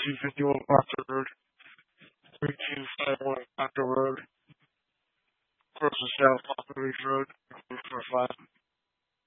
3251 Proctor Road, 3251 Proctor Road, close to South Poplar Ridge Road, 445.